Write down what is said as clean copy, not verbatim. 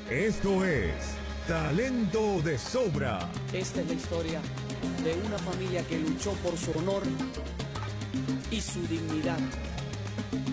Esto es Talento de Sobra. Esta es la historia de una familia que luchó por su honor y su dignidad.